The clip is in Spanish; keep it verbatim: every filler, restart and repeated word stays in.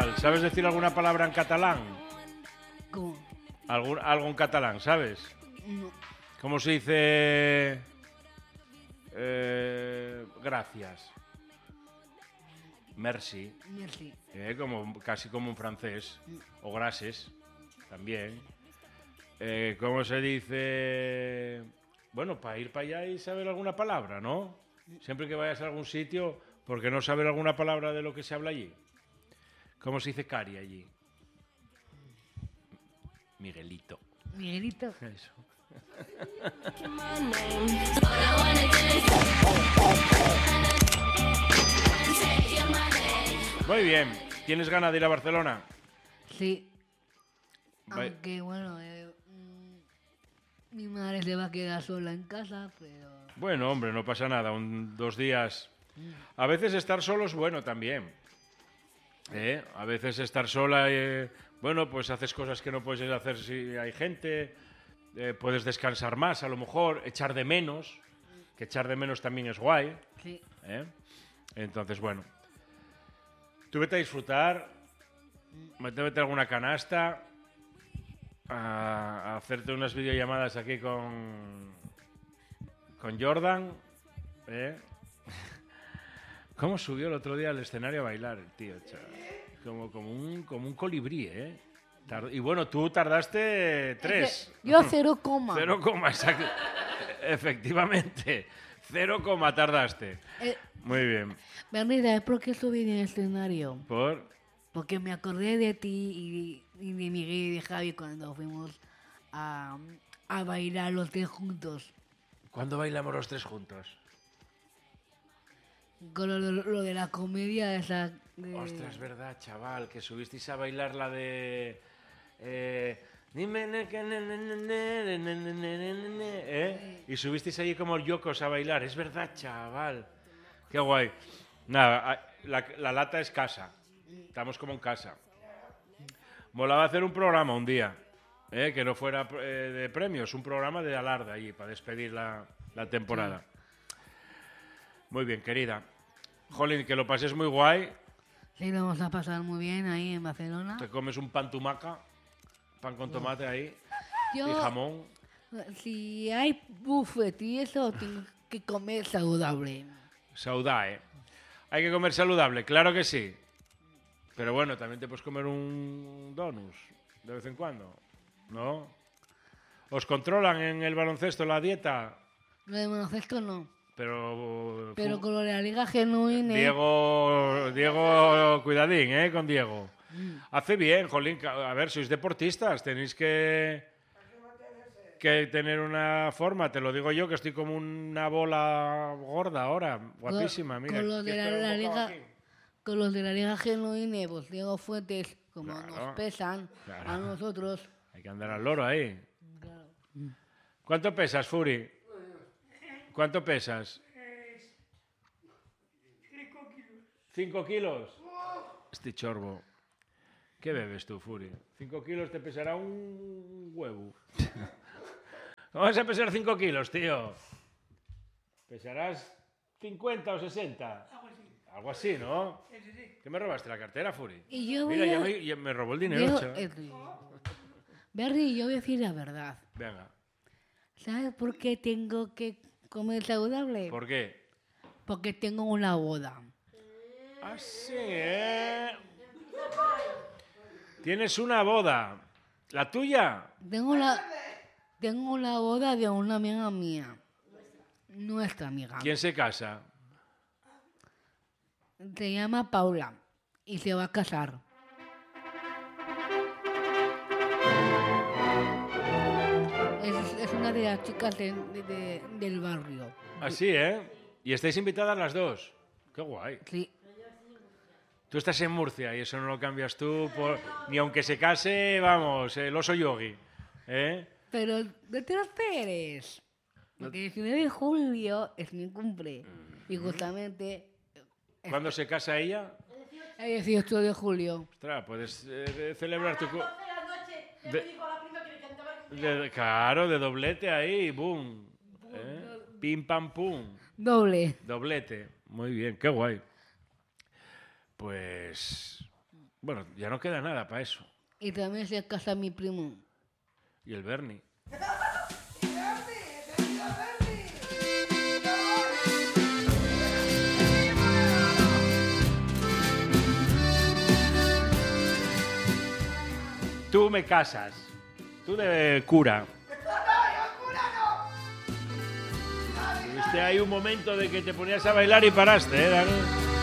tal? ¿Sabes decir alguna palabra en catalán? ¿Cómo? ¿Algún, algo en catalán, sabes? No. ¿Cómo se dice eh, gracias? Merci. Merci. Eh, como, casi como en francés. O gracias, también. Eh, ¿Cómo se dice? Bueno, para ir para allá y saber alguna palabra, ¿no? Siempre que vayas a algún sitio, ¿por qué no saber alguna palabra de lo que se habla allí? ¿Cómo se dice cari allí? Miguelito. Miguelito. Eso. Muy bien. ¿Tienes ganas de ir a Barcelona? Sí. Va- Aunque bueno, eh, mm, mi madre se va a quedar sola en casa, pero... Bueno, hombre, no pasa nada. Un, dos días. A veces estar solo es bueno también. ¿Eh? A veces estar sola, eh, bueno, pues haces cosas que no puedes hacer si hay gente. Eh, puedes descansar más, a lo mejor, echar de menos. Que echar de menos también es guay. Sí. ¿Eh? Entonces, bueno. Tú vete a disfrutar. Vete a meter alguna canasta. A, a hacerte unas videollamadas aquí con. Con Jordan. ¿Eh? ¿Cómo subió el otro día al escenario a bailar el tío, chaval? Como, como, un, como un colibrí, ¿eh? Tard- y bueno, tú tardaste tres. Yo cero coma. Cero coma, exacto. Efectivamente. Cero coma tardaste. Eh, Muy bien. Bernie, ¿sabes por qué subí en el escenario? Por... Porque me acordé de ti y, y de Miguel y de Javi cuando fuimos a, a bailar los tres juntos. ¿Cuándo bailamos los tres juntos? Con lo, lo- lo de la comedia esa... de- Ostras, verdad, chaval, que subisteis a bailar la de... Eh, dime ne- que ne- ne- ne- ne- ne- ne- ne- ne- ne- ne, ¿eh? Y subisteis allí como yocos a bailar. Es verdad, chaval. Qué guay. Nada, a- la, la lata es casa. Estamos como en casa. Molaba hacer un programa un día, ¿eh? Que no fuera eh, de premios, un programa de alarde allí para despedir la, la temporada. Muy bien, querida. Jolín, que lo pases muy guay. Sí, lo vamos a pasar muy bien ahí en Barcelona. Te comes un pan tumaca, pan con tomate ahí, y Yo, jamón. si hay buffet y eso, tengo que comer saludable. Saudá, ¿eh? Hay que comer saludable, claro que sí. Pero bueno, también te puedes comer un donus de vez en cuando, ¿no? ¿Os controlan en el baloncesto la dieta? Lo de baloncesto no. Pero... Pero fu- con lo de la Liga Genuine... Diego, Diego, cuidadín, ¿eh? Con Diego. Hace bien, jolín. ca- A ver, sois deportistas, tenéis que... que tener una forma. Te lo digo yo, que estoy como una bola gorda ahora. Guapísima, mira. con los de la- ¿quieres la tener un bocado Liga- aquí? Con los de la Liga Genuine, pues Diego Fuentes, como Claro, nos pesan claro. a nosotros... Hay que andar al loro ahí. Claro. ¿Cuánto pesas, Furi? ¿Cuánto pesas? ¿Cinco kilos? Este chorbo. ¿Qué bebes tú, Furi? Cinco kilos te pesará un huevo. ¿Cómo vas a pesar cinco kilos, tío? ¿Pesarás cincuenta o sesenta? Algo así, ¿no? ¿Qué me robaste la cartera, Furi? Y yo Mira, voy ya a- me, ya me robó el dinero, Diego, chaval. eh, Berry, yo voy a decir la verdad. Venga, ¿Sabes por qué tengo que comer saludable? ¿por qué? Porque tengo una boda. Ah, sí, ¿eh? Tienes una boda. ¿La tuya? Tengo la, tengo la boda de una amiga mía. Nuestra amiga. ¿Quién se casa? Se llama Paula y se va a casar. Es, es una de las chicas de- de- de- del barrio. Así, ¿eh? Y estáis invitadas las dos. Qué guay. Sí. Tú estás en Murcia y eso no lo cambias tú por... Ni aunque se case, vamos, el oso yogi. ¿Eh? Pero no te lo esperes. Porque el diecinueve de julio es mi cumple. Y justamente ¿Cuándo se casa ella? el dieciocho de julio. Ostras, puedes eh, celebrar tu... cu- de la noche le De- dijo a la prima que le cantaba el cumpleaños. de- claro, de doblete ahí, boom. ¿Eh? Pim, pam, pum. Doble. Doblete. Muy bien, qué guay. Pues Bueno, ya no queda nada para eso. Y también se casa mi primo. Y el Bernie. Tú me casas. Tú de cura. Tuviste ahí un momento de que te ponías a bailar y paraste, ¿eh, Dani?